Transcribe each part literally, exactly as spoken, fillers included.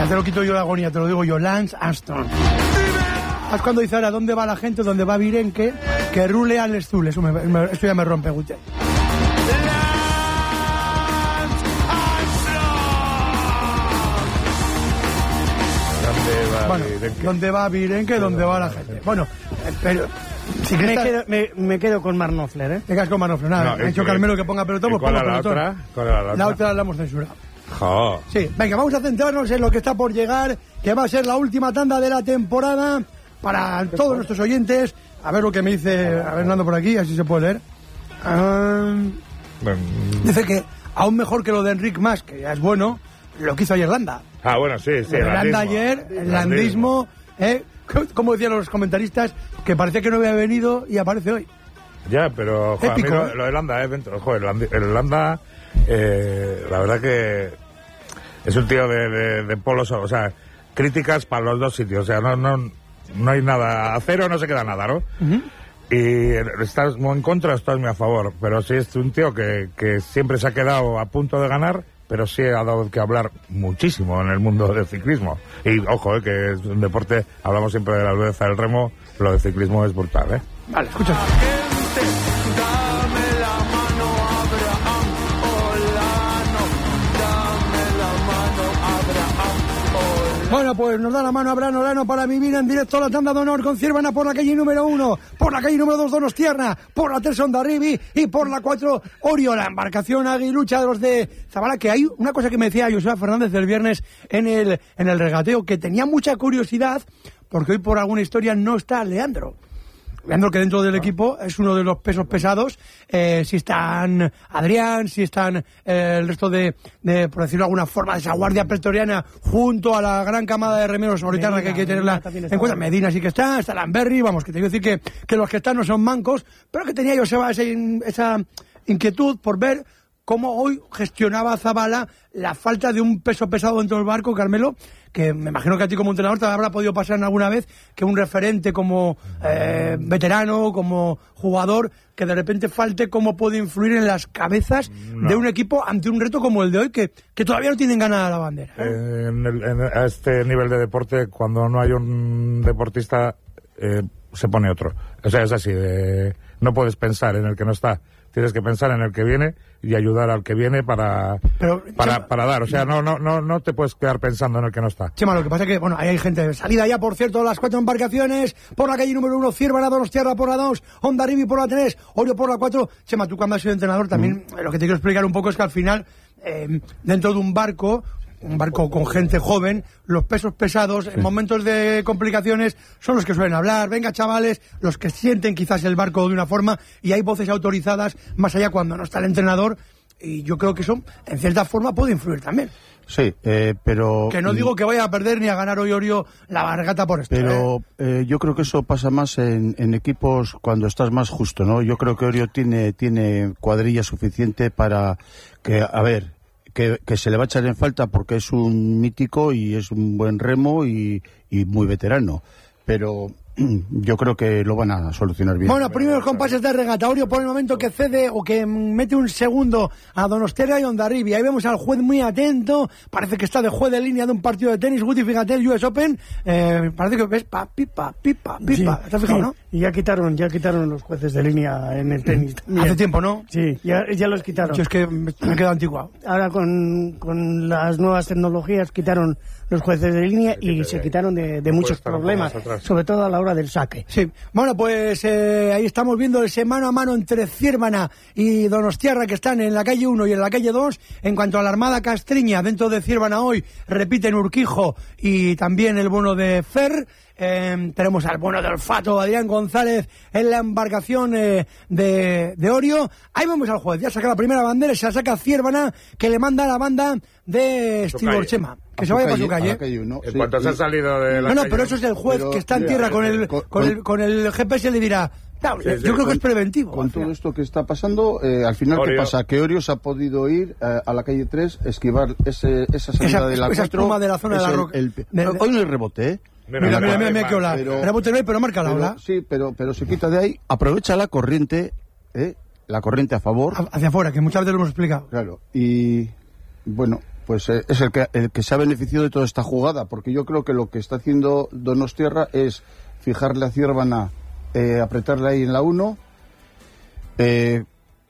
Ya te lo quito yo la agonía, te lo digo yo, Lance Armstrong. Es cuando dice ahora dónde va la gente, dónde va Virenque, que rule al Stul. Eso, me, me, eso ya me rompe, Guti. Bueno, ¿dónde va Virenque? ¿Dónde va la gente? Bueno, eh, pero... Si me, esta... quedo, me, me quedo con Marc Knopfler, ¿eh? Te quedas con Marc Knopfler, nada. No, he hecho Carmelo que ponga pelotón, pues ¿cuál pongo la pelotón. Otra? ¿Cuál era la otra? La otra la hemos censurado. Jo. Sí, venga, vamos a centrarnos en lo que está por llegar, que va a ser la última tanda de la temporada para todos nuestros oyentes. A ver lo que me dice, a ver, ando por aquí, así se puede leer. Um, dice que aún mejor que lo de Enric Mas, que ya es bueno, lo que hizo ayer Landa. Ah, bueno, sí, sí. El Landa ayer, el landismo, ¿eh? Como decían los comentaristas, que parecía que no había venido y aparece hoy. Ya, pero joder, épico, a mí lo, ¿eh? lo de Landa, eh, joder, el Landa, eh, la verdad que es un tío de, de, de polos, o sea, críticas para los dos sitios, o sea, no, no, no hay nada, a cero no se queda nada, ¿no? Uh-huh. Y estás muy en contra, estás muy a favor, pero sí es un tío que, que siempre se ha quedado a punto de ganar, pero sí ha dado que hablar muchísimo en el mundo del ciclismo. Y ojo, eh, que es un deporte, hablamos siempre de la dureza del remo, lo del ciclismo es brutal, ¿eh? Vale, escucha. Bueno, pues nos da la mano Abraham Olano para vivir en directo la tanda de honor con Ciervana por la calle número uno, por la calle número dos Donostierra, por la tres Hondarribia y por la cuatro Orio, la embarcación aguilucha de los de Zabala, que hay una cosa que me decía Joseba Fernández el viernes en el, en el regateo, que tenía mucha curiosidad, porque hoy por alguna historia no está Leandro. Leandro, que dentro del equipo es uno de los pesos pesados, eh, si están Adrián, si están eh, el resto de, de, por decirlo de alguna forma, de esa guardia pretoriana junto a la gran camada de remeros ahorita que hay que tenerla en cuenta. Medina sí que está, está Lamberri, vamos, que te quiero decir que, que los que están no son mancos, pero que tenía yo esa, esa inquietud por ver cómo hoy gestionaba Zabala la falta de un peso pesado dentro del barco, Carmelo, que me imagino que a ti como entrenador te habrá podido pasar en alguna vez que un referente como eh, veterano, como jugador, que de repente falte, cómo puede influir en las cabezas no. de un equipo ante un reto como el de hoy, que, que todavía no tienen ganada la bandera, ¿no? Eh, en el, en, a este nivel de deporte, cuando no hay un deportista, eh, se pone otro. O sea, es así, de, no puedes pensar en el que no está. Tienes que pensar en el que viene y ayudar al que viene para Pero, para, Chema, para dar. O sea, no no no no te puedes quedar pensando en el que no está. Chema, lo que pasa es que, bueno, ahí hay gente de salida ya, por cierto, las cuatro embarcaciones, por la calle número uno, Ciervana, Donostierra por la dos, Hondarribia por la tres, Orio por la cuatro. Chema, tú cuando has sido entrenador también, mm. lo que te quiero explicar un poco es que al final, eh, dentro de un barco, un barco con gente joven, los pesos pesados, sí. en momentos de complicaciones, son los que suelen hablar. Venga, chavales, los que sienten quizás el barco de una forma, y hay voces autorizadas más allá cuando no está el entrenador, y yo creo que eso, en cierta forma, puede influir también. Sí, eh, pero... Que no digo que vaya a perder ni a ganar hoy Orio la regata por esto. Pero ¿eh? Eh, yo creo que eso pasa más en, en equipos cuando estás más justo, ¿no? Yo creo que Orio tiene, tiene cuadrilla suficiente para que, a ver... Que, que se le va a echar en falta porque es un mítico y es un buen remo y, y muy veterano, pero yo creo que lo van a solucionar bien. Bueno, primeros compases de regata. Orio por el momento que cede o que mete un segundo a Donostierra y Hondarribia. Ahí vemos al juez muy atento, parece que está de juez de línea de un partido de tenis. Guti, fíjate, el U S Open, eh, parece que ves pa, pipa, pipa, pipa. Sí, ¿Estás fijado, sí. no? Y ya quitaron, ya quitaron los jueces de línea en el tenis. Hace tiempo, ¿no? Sí, ya, ya los quitaron. Yo es que me, me quedo anticuado. Ahora con, con las nuevas tecnologías quitaron los jueces de línea y se quitaron de, de muchos problemas, sobre todo a la hora del saque. Sí, bueno, pues eh, ahí estamos viendo ese mano a mano entre Ciervana y Donostierra, que están en la calle uno y en la calle dos. En cuanto a la Armada Castriña, dentro de Ciervana hoy repiten Urquijo y también el bueno de Fer. Eh, tenemos al bueno de olfato Adrián González en la embarcación eh, de, de Orio. Ahí vamos al juez, ya saca la primera bandera y se la saca Ciervana, que le manda a la banda de Stibor Chema, que se vaya para su calle, calle uno, en sí, cuanto se ha salido de la no, no, calle, pero eso es el juez pero, que está en mira, tierra con eh, el, con, con, el, con el G P S le dirá, no, sí, yo sí, creo con, que es preventivo. Con todo esto que está pasando, eh, al final, Orio. ¿Qué pasa? Que Orio se ha podido ir eh, a la calle tres, esquivar ese, esa salida esa, de la esa espuma de la zona de la roca. Hoy no hay rebote, ¿eh? Mira, mira, mira, mira, mira qué ola. Pero, rebote no hay, pero marca la ola. Sí, pero, pero se quita de ahí, aprovecha la corriente, ¿eh? La corriente a favor. Hacia afuera, que muchas veces lo hemos explicado. Claro, y bueno, pues eh, es el que, el que se ha beneficiado de toda esta jugada, porque yo creo que lo que está haciendo Donostierra es fijarle a Ciervana, eh, apretarle ahí en la uno, eh,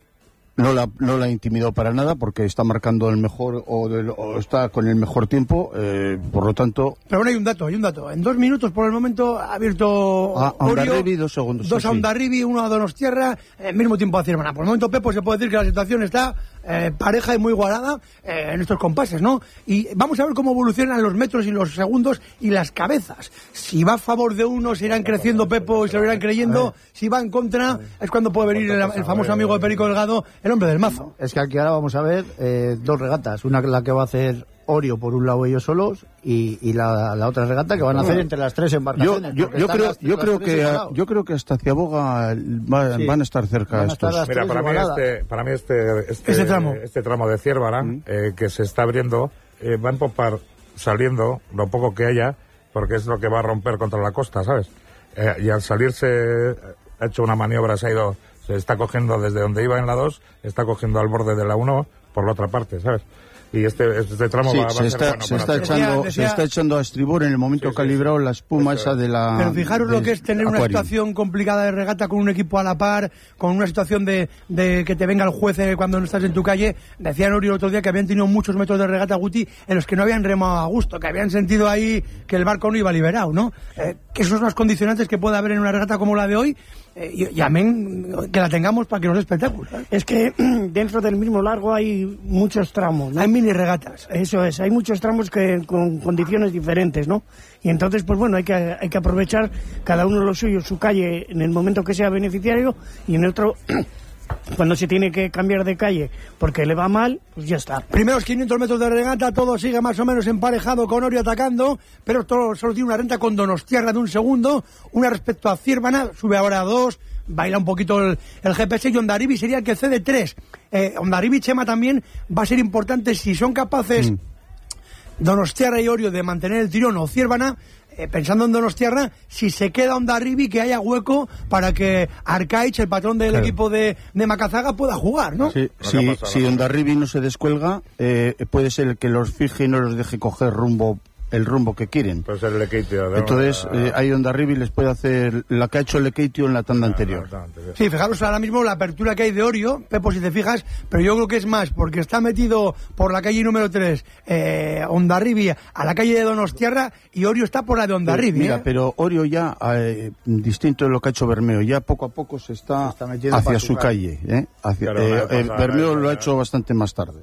no la, no la intimidó para nada porque está marcando el mejor o, del, o está con el mejor tiempo, eh, por lo tanto... Pero bueno, hay un dato, hay un dato. En dos minutos por el momento ha abierto a, a Ondarribi, dos segundos. Dos sí, a Ondarribi, uno a Donostierra, eh, mismo tiempo a Ciervana. Por el momento, Pepo, se puede decir que la situación está eh, pareja y muy igualada eh, en estos compases, ¿no? Y vamos a ver cómo evolucionan los metros y los segundos y las cabezas. Si va a favor de uno, se irán creciendo, Pepo, y se lo irán creyendo. Si va en contra, es cuando puede venir el, el famoso amigo de Perico Delgado, el hombre del mazo. Es que aquí ahora vamos a ver eh, dos regatas. Una la que va a hacer Orio por un lado ellos solos y, y la, la otra regata que van a hacer entre las tres embarcaciones. Yo, yo, yo creo, las, yo creo que a, yo creo que hasta Ciaboga va, sí, van a estar cerca a estos. Estar Mira, para mí este, para mí este, este, este tramo, este tramo de Ciervana mm. eh, que se está abriendo eh, va a empopar saliendo lo poco que haya, porque es lo que va a romper contra la costa, ¿sabes? Eh, y al salirse ha hecho una maniobra, se ha ido, se está cogiendo desde donde iba en la dos, está cogiendo al borde de la uno por la otra parte, ¿sabes? Y este, este tramo sí, va, va se a está, ser bueno. Se está, echando, decía, se está echando a estribor en el momento sí, calibrado sí, la espuma esa de la... Pero fijaros de, lo que es tener una Aquarium. Situación complicada de regata con un equipo a la par, con una situación de, de que te venga el juez cuando no estás en tu calle. Decían Orio el otro día que habían tenido muchos metros de regata, Guti, en los que no habían remado a gusto, que habían sentido ahí que el barco no iba liberado, ¿no? Eh, que esos son los condicionantes que puede haber en una regata como la de hoy. Eh, y, y amén que la tengamos para que nos dé espectáculo. ¿eh? Es que dentro del mismo largo hay muchos tramos, ¿no? Hay mini regatas. Eso es, hay muchos tramos que con condiciones diferentes, ¿no? Y entonces, pues bueno, hay que, hay que aprovechar cada uno lo suyo, su calle, en el momento que sea beneficiario, y en el otro... Cuando se tiene que cambiar de calle porque le va mal, pues ya está. Primeros quinientos metros de regata, todo sigue más o menos emparejado con Orio atacando, pero todo solo tiene una renta con Donostierra de un segundo, una respecto a Ciervana, sube ahora a dos, baila un poquito el, el G P S y Ondarribi sería el que cede tres. Eh, Ondarribi, Chema, también va a ser importante si son capaces mm. Donostierra y Orio de mantener el tirón o Ciervana. Eh, pensando en Donostierra, si se queda Ondarribi, que haya hueco para que Arcaich, el patrón del claro. equipo de, de Macazaga, pueda jugar, ¿no? Sí, sí, si Ondarribi no se descuelga, eh, puede ser el que los fije y no los deje coger rumbo el rumbo que quieren. Pues el Lekeitio, ¿no? Entonces, eh, ahí Ondarribi les puede hacer la que ha hecho el Lekeitio en la tanda no, anterior. No, no, no, sí, fijaros ahora mismo la apertura que hay de Orio, Pepo, si te fijas, pero yo creo que es más, porque está metido por la calle número tres, eh, Ondarribi a la calle de Donostierra, y Orio está por la de Ondarribi. Mira, ¿eh? pero Orio ya, eh, distinto de lo que ha hecho Bermeo, ya poco a poco se está, se está hacia su calle. calle ¿eh? Hacia, eh, eh, Bermeo lo ha hecho bastante más tarde.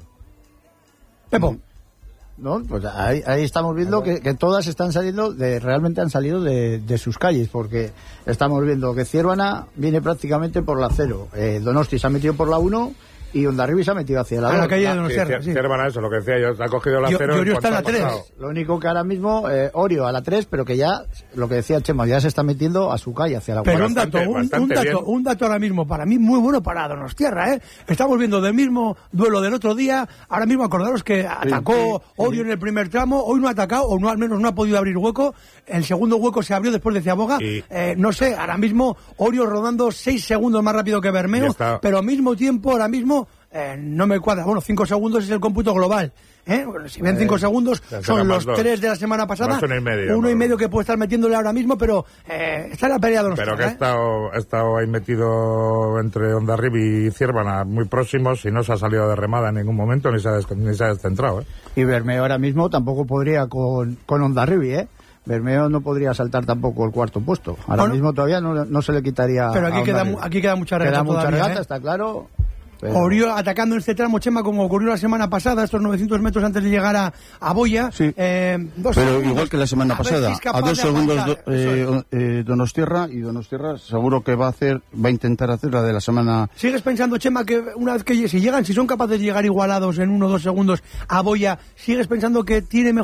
Pepo. ¿No? Pues ahí, ahí estamos viendo que, que todas están saliendo, de, realmente han salido de, de sus calles, porque estamos viendo que Ciervana viene prácticamente por la cero, eh, Donosti se ha metido por la uno y Ondarribi se ha metido hacia la dos. A la calle de Donostierra, sí. Ciervana, eso, lo que decía yo, ha cogido la cero. Y Orio está en la tres. Lo único que ahora mismo, eh, Orio a la tres, pero que ya, lo que decía Chema, ya se está metiendo a su calle, hacia la Pero cuatro. un dato, un, un, dato un dato ahora mismo, para mí muy bueno para Donostierra, ¿eh? Estamos viendo del mismo duelo del otro día, ahora mismo acordaros que atacó sí, sí, Orio sí. en el primer tramo, hoy no ha atacado, o no al menos no ha podido abrir hueco, el segundo hueco se abrió después de Ciaboga, sí. eh, no sé, ahora mismo Orio rodando seis segundos más rápido que Bermeo, pero al mismo tiempo, ahora mismo, Eh, no me cuadra. Bueno, cinco segundos es el cómputo global. ¿eh? Bueno, si ven cinco eh, segundos, son los dos. tres de la semana pasada. Uno y medio, uno no. y medio que puede estar metiéndole ahora mismo, pero eh, está en la pelea de los Pero tres, que ¿eh? ha estado, ha estado ahí metido entre Ondarribi y Ciervana muy próximos y no se ha salido de remada en ningún momento ni se ha, des, ni se ha descentrado. ¿eh? Y Bermeo ahora mismo tampoco podría con, con Ondarribi, ¿eh? Bermeo no podría saltar tampoco el cuarto puesto. Ahora bueno, mismo todavía no, no se le quitaría. Pero aquí, queda, aquí queda mucha regata. Queda mucha todavía, regata, ¿eh? está claro. Pero... Orio atacando en este tramo, Chema, como ocurrió la semana pasada, estos novecientos metros antes de llegar a, a Boya. Sí. Eh, dos pero segundos, igual que la semana pasada, si a dos segundos do, eh, eh, Donostierra, y Donostierra seguro que va a hacer, va a intentar hacer la de la semana. ¿Sigues pensando, Chema, que una vez que si llegan, si son capaces de llegar igualados en uno o dos segundos a Boya, sigues pensando que tiene mejor